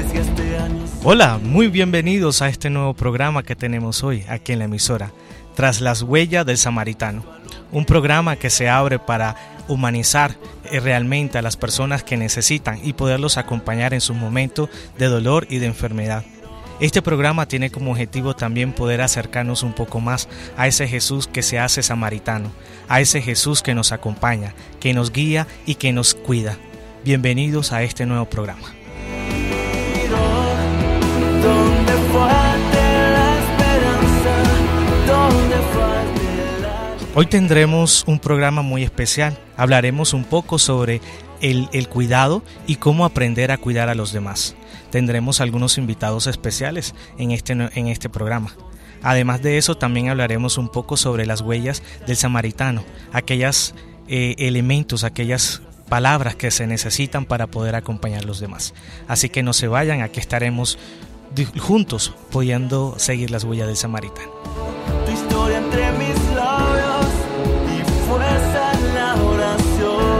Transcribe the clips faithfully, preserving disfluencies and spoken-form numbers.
Hola, muy bienvenidos a este nuevo programa que tenemos hoy aquí en la emisora, Tras las huellas del samaritano. Un programa que se abre para humanizar realmente a las personas que necesitan y poderlos acompañar en sus momentos de dolor y de enfermedad. Este programa tiene como objetivo también poder acercarnos un poco más a ese Jesús que se hace samaritano, a ese Jesús que nos acompaña, que nos guía y que nos cuida. Bienvenidos a este nuevo programa. Hoy tendremos un programa muy especial. Hablaremos un poco sobre el, el cuidado y cómo aprender a cuidar a los demás. Tendremos algunos invitados especiales en este, en este programa. Además de eso, también hablaremos un poco sobre las huellas del samaritano, aquellos eh, elementos, aquellas palabras que se necesitan para poder acompañar a los demás. Así que no se vayan, aquí estaremos juntos pudiendo seguir las huellas del samaritano. Tu historia entre mis labios y fuerza en la oración.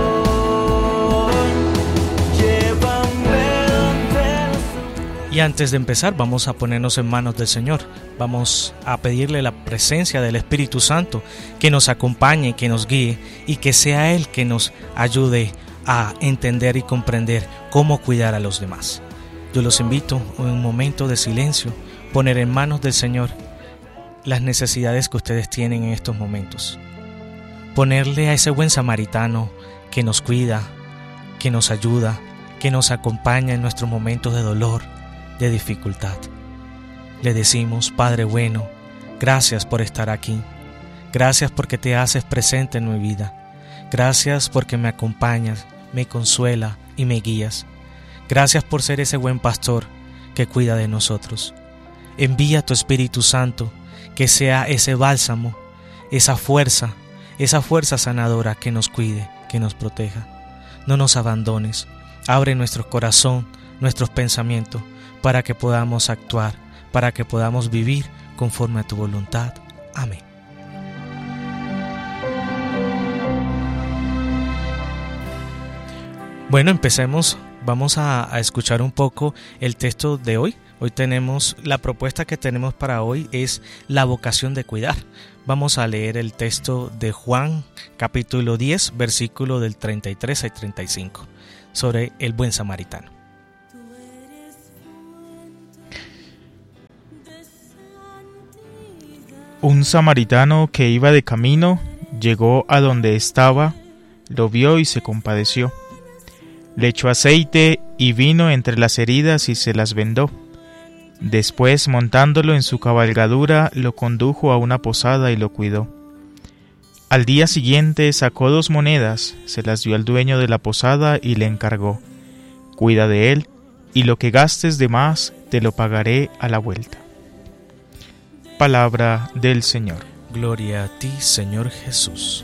Llévame donde los... Y antes de empezar, vamos a ponernos en manos del Señor. Vamos a pedirle la presencia del Espíritu Santo que nos acompañe, que nos guíe y que sea Él que nos ayude a entender y comprender cómo cuidar a los demás. Yo los invito en un momento de silencio, poner en manos del Señor las necesidades que ustedes tienen en estos momentos. Ponerle a ese buen samaritano que nos cuida, que nos ayuda, que nos acompaña en nuestros momentos de dolor, de dificultad. Le decimos, Padre bueno, gracias por estar aquí. Gracias porque te haces presente en mi vida. Gracias porque me acompañas, me consuela y me guías. Gracias por ser ese buen pastor que cuida de nosotros. Envía tu Espíritu Santo, que sea ese bálsamo, esa fuerza, esa fuerza sanadora que nos cuide, que nos proteja. No nos abandones, abre nuestro corazón, nuestros pensamientos, para que podamos actuar, para que podamos vivir conforme a tu voluntad. Amén. Bueno, empecemos. Vamos a, a escuchar un poco el texto de hoy. Hoy tenemos, la propuesta que tenemos para hoy es la vocación de cuidar. Vamos a leer el texto de Juan, capítulo diez, versículo del treinta y tres al treinta y cinco, sobre el buen samaritano. Un samaritano que iba de camino llegó a donde estaba, lo vio y se compadeció. Le echó aceite y vino entre las heridas y se las vendó. Después, montándolo en su cabalgadura, lo condujo a una posada y lo cuidó. Al día siguiente sacó dos monedas, se las dio al dueño de la posada y le encargó: cuida de él, y lo que gastes de más te lo pagaré a la vuelta. Palabra del Señor. Gloria a ti, Señor Jesús.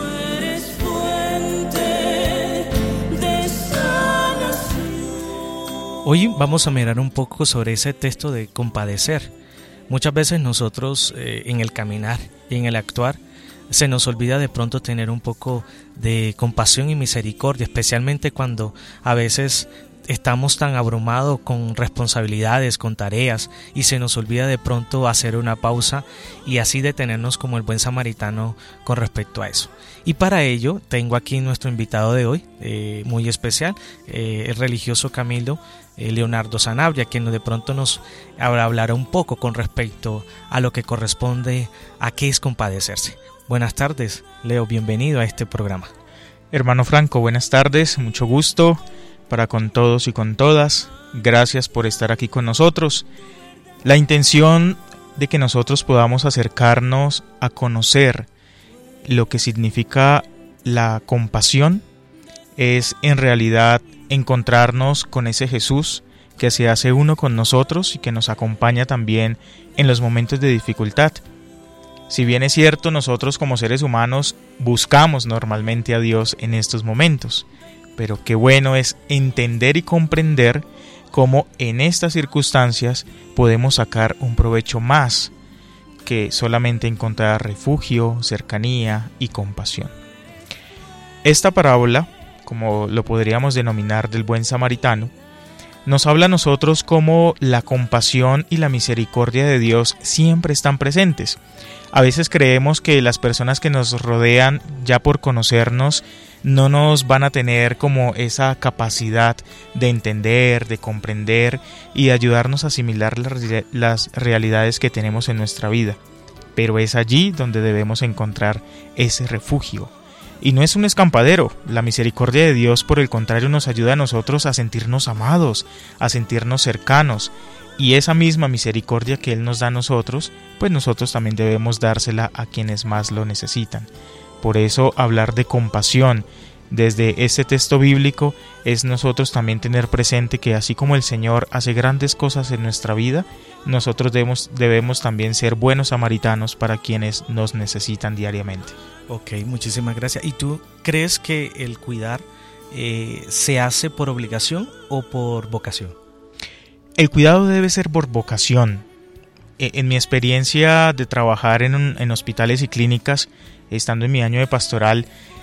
Hoy vamos a mirar un poco sobre ese texto de compadecer. Muchas veces nosotros eh, en el caminar y en el actuar se nos olvida de pronto tener un poco de compasión y misericordia, especialmente cuando a veces estamos tan abrumados con responsabilidades, con tareas, y se nos olvida de pronto hacer una pausa y así detenernos como el buen samaritano con respecto a eso. Y para ello tengo aquí nuestro invitado de hoy, eh, muy especial, eh, el religioso Camilo eh, Leonardo Sanabria, quien de pronto nos hablará un poco con respecto a lo que corresponde a qué es compadecerse. Buenas tardes, Leo, bienvenido a este programa. Hermano Franco, buenas tardes, mucho gusto para con todos y con todas. Gracias por estar aquí con nosotros. La intención de que nosotros podamos acercarnos a conocer lo que significa la compasión es en realidad encontrarnos con ese Jesús que se hace uno con nosotros y que nos acompaña también en los momentos de dificultad. Si bien es cierto, nosotros como seres humanos buscamos normalmente a Dios en estos momentos, pero qué bueno es entender y comprender cómo en estas circunstancias podemos sacar un provecho más que solamente encontrar refugio, cercanía y compasión. Esta parábola, como lo podríamos denominar del buen samaritano, nos habla a nosotros cómo la compasión y la misericordia de Dios siempre están presentes. A veces creemos que las personas que nos rodean, ya por conocernos, no nos van a tener como esa capacidad de entender, de comprender y de ayudarnos a asimilar las, las realidades que tenemos en nuestra vida. Pero es allí donde debemos encontrar ese refugio. Y no es un escampadero. La misericordia de Dios, por el contrario, nos ayuda a nosotros a sentirnos amados, a sentirnos cercanos. Y esa misma misericordia que Él nos da a nosotros, pues nosotros también debemos dársela a quienes más lo necesitan. Por eso hablar de compasión desde este texto bíblico es nosotros también tener presente que así como el Señor hace grandes cosas en nuestra vida, nosotros debemos, debemos también ser buenos samaritanos para quienes nos necesitan diariamente. Ok, muchísimas gracias. ¿Y tú crees que el cuidar eh, se hace por obligación o por vocación? El cuidado debe ser por vocación. En mi experiencia de trabajar en, en hospitales y clínicas, estando en mi año de pastoral,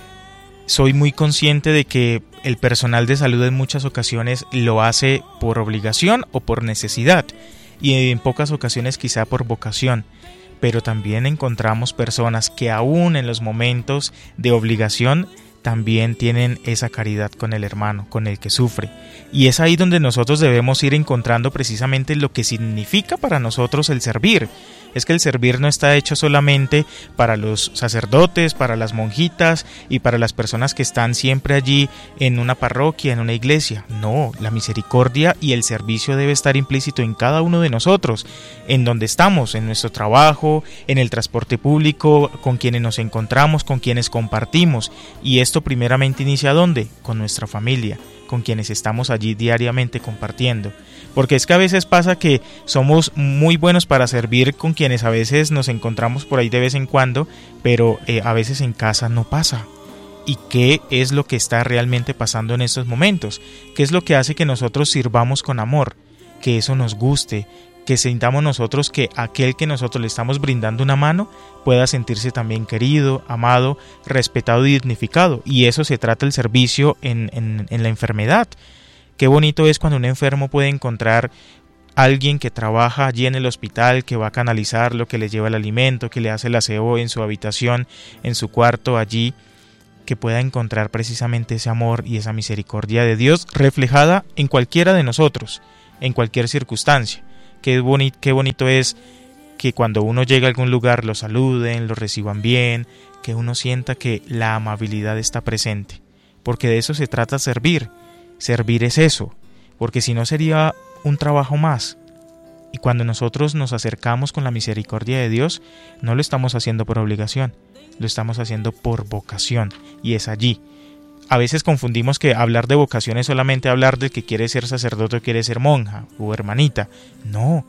soy muy consciente de que el personal de salud en muchas ocasiones lo hace por obligación o por necesidad, y en pocas ocasiones quizá por vocación. Pero también encontramos personas que aún en los momentos de obligación también tienen esa caridad con el hermano, con el que sufre. Y es ahí donde nosotros debemos ir encontrando precisamente lo que significa para nosotros el servir. Es que el servir no está hecho solamente para los sacerdotes, para las monjitas y para las personas que están siempre allí en una parroquia, en una iglesia. No, la misericordia y el servicio debe estar implícito en cada uno de nosotros, en donde estamos, en nuestro trabajo, en el transporte público, con quienes nos encontramos, con quienes compartimos. Y esto primeramente inicia ¿dónde? Con nuestra familia, con quienes estamos allí diariamente compartiendo. Porque es que a veces pasa que somos muy buenos para servir con quienes a veces nos encontramos por ahí de vez en cuando, pero eh, a veces en casa no pasa. ¿Y qué es lo que está realmente pasando en estos momentos? ¿Qué es lo que hace que nosotros sirvamos con amor? Que eso nos guste, que sintamos nosotros que aquel que nosotros le estamos brindando una mano pueda sentirse también querido, amado, respetado y dignificado. Y eso se trata el servicio en, en, en la enfermedad. Qué bonito es cuando un enfermo puede encontrar a alguien que trabaja allí en el hospital, que va a canalizarlo, que le lleva el alimento, que le hace el aseo en su habitación, en su cuarto allí, que pueda encontrar precisamente ese amor y esa misericordia de Dios reflejada en cualquiera de nosotros, en cualquier circunstancia. Qué bonito, qué bonito es que cuando uno llega a algún lugar lo saluden, lo reciban bien, que uno sienta que la amabilidad está presente, porque de eso se trata servir. Servir es eso, porque si no sería un trabajo más. Y cuando nosotros nos acercamos con la misericordia de Dios, no lo estamos haciendo por obligación, lo estamos haciendo por vocación, y es allí. A veces confundimos que hablar de vocación es solamente hablar del que quiere ser sacerdote o quiere ser monja o hermanita. No.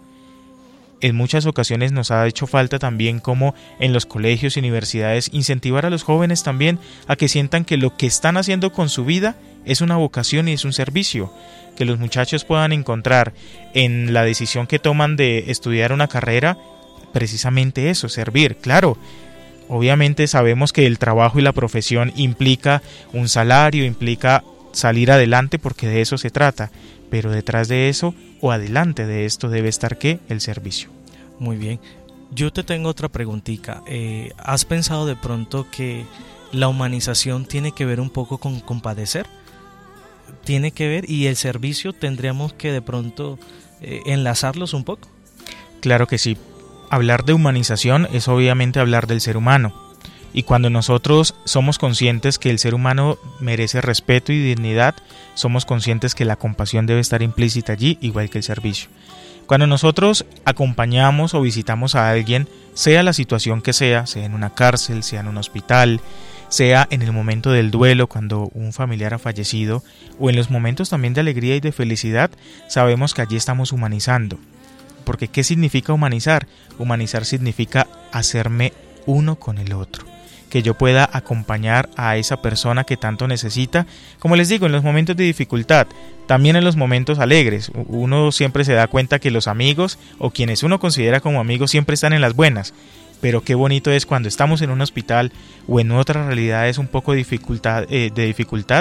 En muchas ocasiones nos ha hecho falta también, como en los colegios y universidades, incentivar a los jóvenes también a que sientan que lo que están haciendo con su vida es una vocación y es un servicio. Que los muchachos puedan encontrar en la decisión que toman de estudiar una carrera precisamente eso, servir. Claro, obviamente sabemos que el trabajo y la profesión implica un salario, implica salir adelante, porque de eso se trata. Pero detrás de eso o adelante de esto debe estar ¿qué? El servicio. Muy bien. Yo te tengo otra preguntita. Eh, ¿Has pensado de pronto que la humanización tiene que ver un poco con compadecer? ¿Tiene que ver? ¿Y el servicio tendríamos que de pronto eh, enlazarlos un poco? Claro que sí. Hablar de humanización es obviamente hablar del ser humano. Y cuando nosotros somos conscientes que el ser humano merece respeto y dignidad, somos conscientes que la compasión debe estar implícita allí, igual que el servicio. Cuando nosotros acompañamos o visitamos a alguien, sea la situación que sea, sea en una cárcel, sea en un hospital, sea en el momento del duelo cuando un familiar ha fallecido, o en los momentos también de alegría y de felicidad, sabemos que allí estamos humanizando. Porque ¿qué significa humanizar? Humanizar significa hacerme uno con el otro. Que yo pueda acompañar a esa persona que tanto necesita, como les digo, en los momentos de dificultad, también en los momentos alegres. Uno siempre se da cuenta que los amigos o quienes uno considera como amigos siempre están en las buenas, pero qué bonito es cuando estamos en un hospital o en otras realidades un poco de dificultad, eh, de dificultad,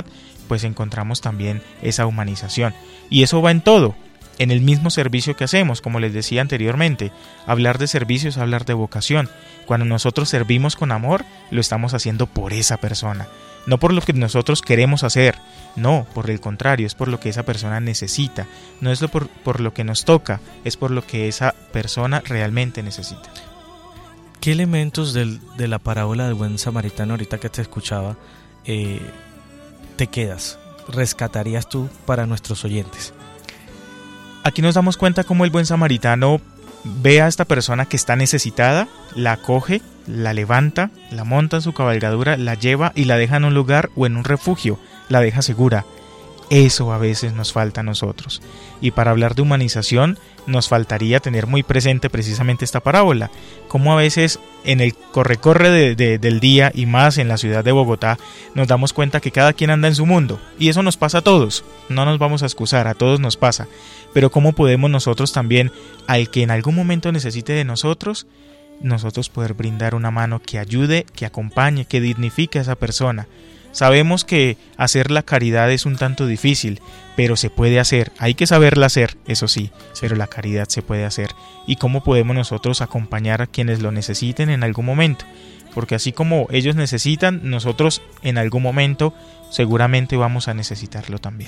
pues encontramos también esa humanización. Y eso va en todo, en el mismo servicio que hacemos, como les decía anteriormente. Hablar de servicio es hablar de vocación. Cuando nosotros servimos con amor, lo estamos haciendo por esa persona. No por lo que nosotros queremos hacer, no, por el contrario, es por lo que esa persona necesita. No es lo por, por lo que nos toca, es por lo que esa persona realmente necesita. ¿Qué elementos del, de la parábola del buen samaritano, ahorita que te escuchaba, eh, te quedas, rescatarías tú para nuestros oyentes? Aquí nos damos cuenta cómo el buen samaritano ve a esta persona que está necesitada, la acoge, la levanta, la monta en su cabalgadura, la lleva y la deja en un lugar o en un refugio, la deja segura. Eso a veces nos falta a nosotros. Y para hablar de humanización nos faltaría tener muy presente precisamente esta parábola, como a veces en el corre-corre de, de, del día y más en la ciudad de Bogotá nos damos cuenta que cada quien anda en su mundo, y eso nos pasa a todos, no nos vamos a excusar, a todos nos pasa, pero cómo podemos nosotros también, al que en algún momento necesite de nosotros, nosotros poder brindar una mano que ayude, que acompañe, que dignifique a esa persona. Sabemos que hacer la caridad es un tanto difícil, pero se puede hacer. Hay que saberla hacer, eso sí, pero la caridad se puede hacer. ¿Y cómo podemos nosotros acompañar a quienes lo necesiten en algún momento? Porque así como ellos necesitan, nosotros en algún momento seguramente vamos a necesitarlo también.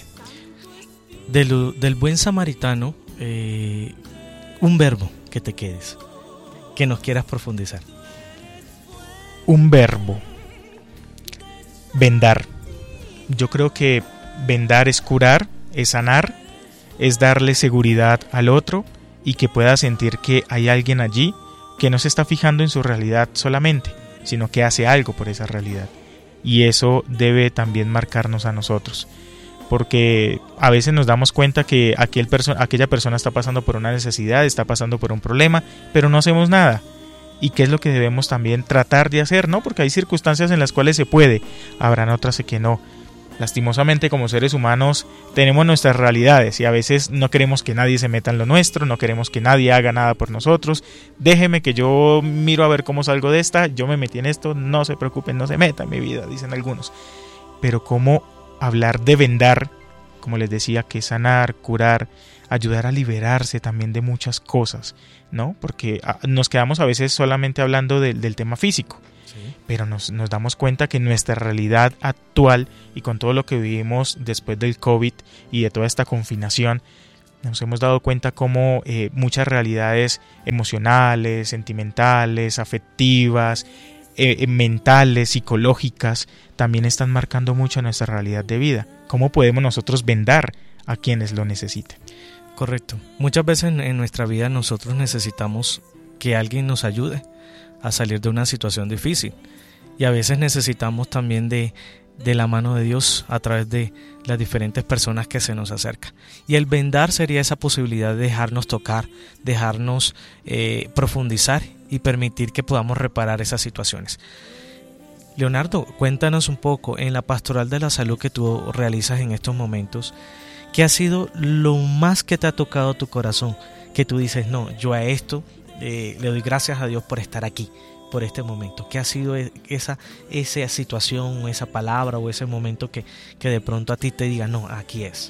Del, del buen samaritano, eh, un verbo que te quedes, que nos quieras profundizar. Un verbo. Vendar. Yo creo que vendar es curar, es sanar, es darle seguridad al otro y que pueda sentir que hay alguien allí que no se está fijando en su realidad solamente, sino que hace algo por esa realidad. Y eso debe también marcarnos a nosotros, porque a veces nos damos cuenta que aquel perso- aquella persona está pasando por una necesidad, está pasando por un problema, pero no hacemos nada. ¿Y qué es lo que debemos también tratar de hacer? ¿No? Porque hay circunstancias en las cuales se puede, habrán otras que no. Lastimosamente, como seres humanos tenemos nuestras realidades y a veces no queremos que nadie se meta en lo nuestro, no queremos que nadie haga nada por nosotros. Déjeme que yo miro a ver cómo salgo de esta, yo me metí en esto, no se preocupen, no se meta en mi vida, dicen algunos. Pero cómo hablar de vendar, como les decía, que sanar, curar, ayudar a liberarse también de muchas cosas, ¿no? Porque nos quedamos a veces solamente hablando de, del tema físico, sí. Pero nos, nos damos cuenta que nuestra realidad actual y con todo lo que vivimos después del COVID y de toda esta confinación, nos hemos dado cuenta cómo eh, muchas realidades emocionales, sentimentales, afectivas, eh, mentales, psicológicas, también están marcando mucho nuestra realidad de vida. ¿Cómo podemos nosotros vendar a quienes lo necesiten? Correcto. Muchas veces en, en nuestra vida nosotros necesitamos que alguien nos ayude a salir de una situación difícil. Y a veces necesitamos también de, de la mano de Dios a través de las diferentes personas que se nos acercan. Y el vendar sería esa posibilidad de dejarnos tocar, dejarnos eh, profundizar y permitir que podamos reparar esas situaciones. Leonardo, cuéntanos un poco en la pastoral de la salud que tú realizas en estos momentos. ¿Qué ha sido lo más que te ha tocado tu corazón? Que tú dices, no, yo a esto eh, le doy gracias a Dios por estar aquí, por este momento. ¿Qué ha sido esa, esa situación, o esa palabra o ese momento que, que de pronto a ti te diga, no, aquí es?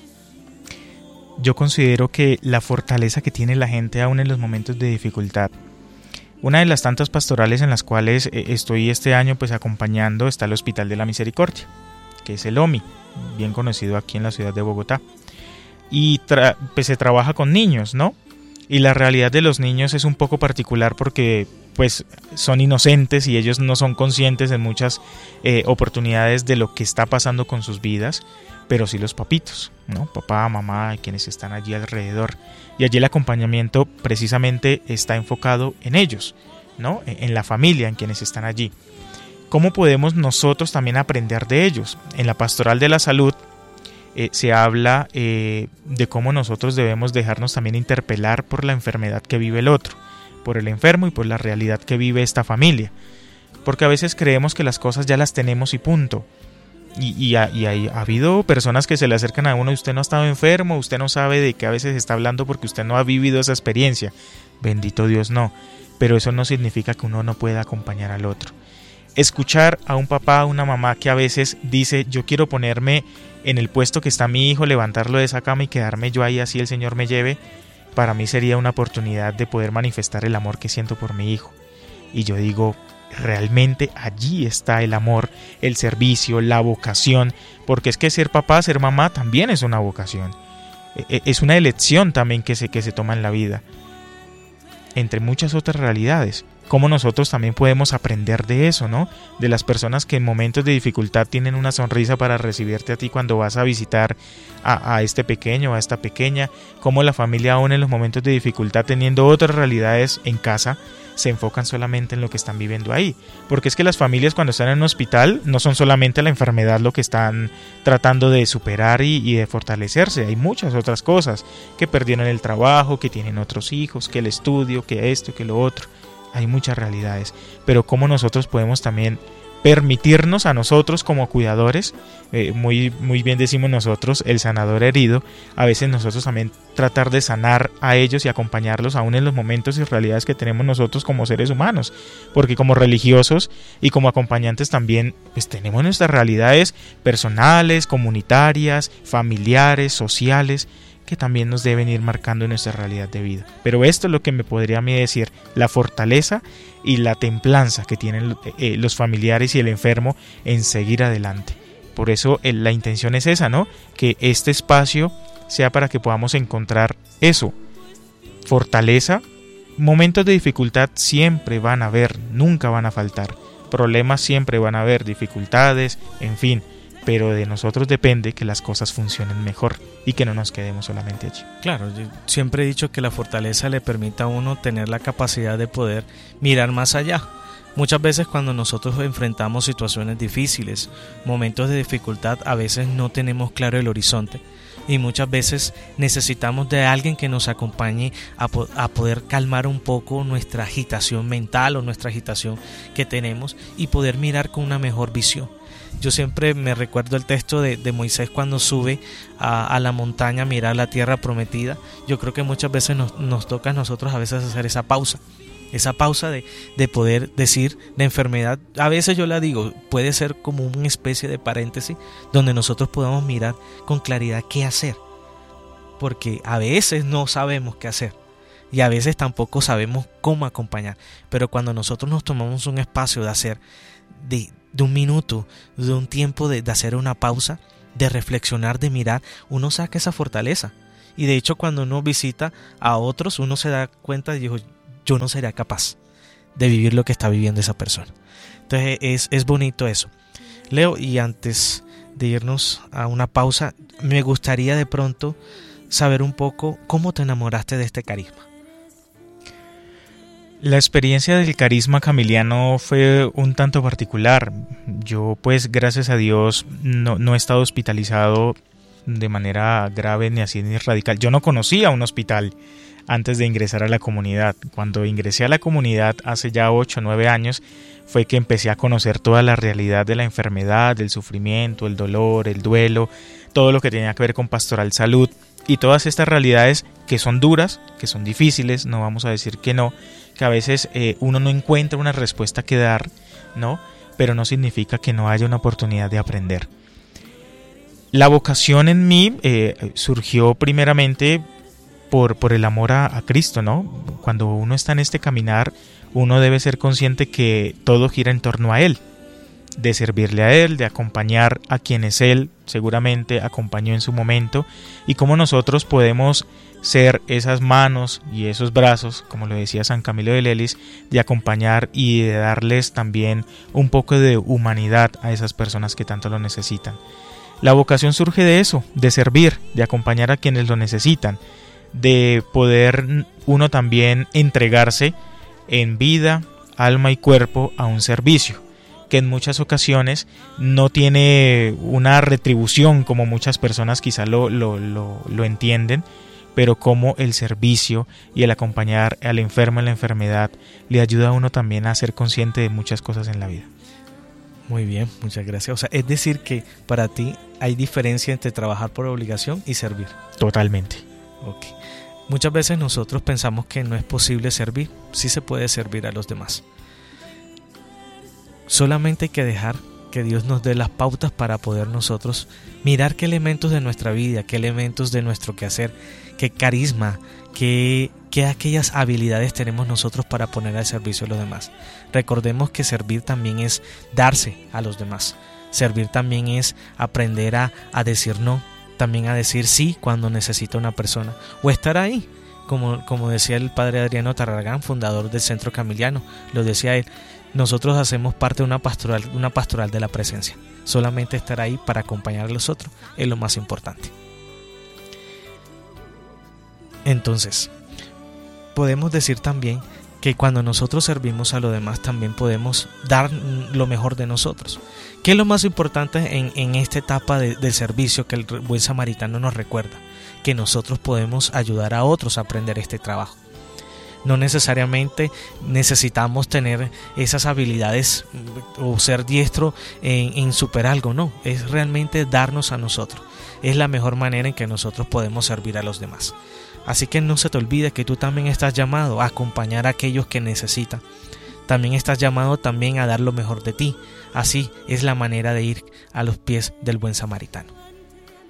Yo considero que la fortaleza que tiene la gente aún en los momentos de dificultad. Una de las tantas pastorales en las cuales estoy este año pues acompañando está el Hospital de la Misericordia, que es el O M I, bien conocido aquí en la ciudad de Bogotá. Y tra- pues se trabaja con niños, ¿no? Y la realidad de los niños es un poco particular porque pues son inocentes y ellos no son conscientes en muchas eh, oportunidades de lo que está pasando con sus vidas, pero sí los papitos, ¿no? Papá, mamá, y quienes están allí alrededor. Y allí el acompañamiento precisamente está enfocado en ellos, ¿no? En la familia, en quienes están allí. ¿Cómo podemos nosotros también aprender de ellos? En la pastoral de la salud eh, se habla eh, de cómo nosotros debemos dejarnos también interpelar por la enfermedad que vive el otro, por el enfermo y por la realidad que vive esta familia. Porque a veces creemos que las cosas ya las tenemos y punto. Y, y, ha, y hay, ha habido personas que se le acercan a uno y usted no ha estado enfermo, usted no sabe de qué a veces está hablando porque usted no ha vivido esa experiencia. Bendito Dios, no. Pero eso no significa que uno no pueda acompañar al otro. escuchar a un papá, a una mamá que a veces dice, yo quiero ponerme en el puesto que está mi hijo, levantarlo de esa cama y quedarme yo ahí así el Señor me lleve, para mí sería una oportunidad de poder manifestar el amor que siento por mi hijo. Y yo digo, realmente allí está el amor, el servicio, la vocación, porque es que ser papá, ser mamá también es una vocación, es una elección también que se, que se toma en la vida, entre muchas otras realidades. Cómo nosotros también podemos aprender de eso, ¿no? De las personas que en momentos de dificultad tienen una sonrisa para recibirte a ti cuando vas a visitar a, a este pequeño, a esta pequeña. Cómo la familia aún en los momentos de dificultad, teniendo otras realidades en casa, se enfocan solamente en lo que están viviendo ahí. Porque es que las familias cuando están en un hospital no son solamente la enfermedad lo que están tratando de superar y, y de fortalecerse. Hay muchas otras cosas, que perdieron el trabajo, que tienen otros hijos, que el estudio, que esto, que lo otro. Hay muchas realidades, pero cómo nosotros podemos también permitirnos a nosotros como cuidadores, eh, muy, muy bien decimos nosotros, el sanador herido, a veces nosotros también tratar de sanar a ellos y acompañarlos aún en los momentos y realidades que tenemos nosotros como seres humanos, porque como religiosos y como acompañantes también pues tenemos nuestras realidades personales, comunitarias, familiares, sociales, que también nos deben ir marcando nuestra realidad de vida. Pero esto es lo que me podría a mí decir, la fortaleza y la templanza que tienen eh, los familiares y el enfermo en seguir adelante. Por eso eh, la intención es esa, ¿no? Que este espacio sea para que podamos encontrar eso, fortaleza. Momentos de dificultad siempre van a haber, nunca van a faltar. Problemas siempre van a haber, dificultades, en fin. Pero de nosotros depende que las cosas funcionen mejor y que no nos quedemos solamente allí. Claro, yo siempre he dicho que la fortaleza le permite a uno tener la capacidad de poder mirar más allá. Muchas veces cuando nosotros enfrentamos situaciones difíciles, momentos de dificultad, a veces no tenemos claro el horizonte y muchas veces necesitamos de alguien que nos acompañe a, po- a poder calmar un poco nuestra agitación mental o nuestra agitación que tenemos y poder mirar con una mejor visión. Yo siempre me recuerdo el texto de, de Moisés cuando sube a, a la montaña a mirar la tierra prometida. Yo creo que muchas veces nos, nos toca a nosotros a veces hacer esa pausa. Esa pausa de, de poder decir la enfermedad. A veces yo la digo, puede ser como una especie de paréntesis donde nosotros podamos mirar con claridad qué hacer. Porque a veces no sabemos qué hacer. Y a veces tampoco sabemos cómo acompañar. Pero cuando nosotros nos tomamos un espacio de hacer... de de un minuto, de un tiempo de, de hacer una pausa, de reflexionar, de mirar, uno saca esa fortaleza. Y de hecho cuando uno visita a otros, uno se da cuenta y dijo, yo no sería capaz de vivir lo que está viviendo esa persona. Entonces es, es bonito eso. Leo, y antes de irnos a una pausa, me gustaría de pronto saber un poco cómo te enamoraste de este carisma. La experiencia del carisma camiliano fue un tanto particular. Yo pues gracias a Dios no, no he estado hospitalizado de manera grave ni así ni radical. Yo no conocía un hospital antes de ingresar a la comunidad. Cuando ingresé a la comunidad hace ya ocho o nueve años fue que empecé a conocer toda la realidad de la enfermedad, del sufrimiento, el dolor, el duelo, todo lo que tenía que ver con pastoral salud y todas estas realidades que son duras, que son difíciles, no vamos a decir que no, que a veces eh, uno no encuentra una respuesta que dar, ¿no? Pero no significa que no haya una oportunidad de aprender. La vocación en mí eh, surgió primeramente por, por el amor a, a Cristo, ¿no? Cuando uno está en este caminar, uno debe ser consciente que todo gira en torno a Él, de servirle a Él, de acompañar a quienes Él seguramente acompañó en su momento, y cómo nosotros podemos ser esas manos y esos brazos, como lo decía San Camilo de Lelis, de acompañar y de darles también un poco de humanidad a esas personas que tanto lo necesitan. La vocación surge de eso, de servir, de acompañar a quienes lo necesitan, de poder uno también entregarse en vida, alma y cuerpo a un servicio que en muchas ocasiones no tiene una retribución como muchas personas quizá lo, lo, lo, lo entienden, pero como el servicio y el acompañar al enfermo en la enfermedad le ayuda a uno también a ser consciente de muchas cosas en la vida. Muy bien, muchas gracias. O sea, es decir que para ti hay diferencia entre trabajar por obligación y servir. Totalmente. Ok. Muchas veces nosotros pensamos que no es posible servir, sí se puede servir a los demás. Solamente hay que dejar que Dios nos dé las pautas para poder nosotros mirar qué elementos de nuestra vida, qué elementos de nuestro quehacer, qué carisma, qué, qué aquellas habilidades tenemos nosotros para poner al servicio de los demás. Recordemos que servir también es darse a los demás. Servir también es aprender a, a decir no, también a decir sí cuando necesita una persona, o estar ahí, como, como decía el padre Adriano Tarragán, fundador del Centro Camiliano, lo decía él. Nosotros hacemos parte de una pastoral, una pastoral de la presencia. Solamente estar ahí para acompañar a los otros es lo más importante. Entonces, podemos decir también que cuando nosotros servimos a los demás también podemos dar lo mejor de nosotros. ¿Qué es lo más importante en, en esta etapa de, del servicio que el buen samaritano nos recuerda? Que nosotros podemos ayudar a otros a aprender este trabajo. No necesariamente necesitamos tener esas habilidades o ser diestro en, en super algo, no, es realmente darnos a nosotros. Es la mejor manera en que nosotros podemos servir a los demás. Así que no se te olvide que tú también estás llamado a acompañar a aquellos que necesitan. También estás llamado también a dar lo mejor de ti. Así es la manera de ir a los pies del buen samaritano.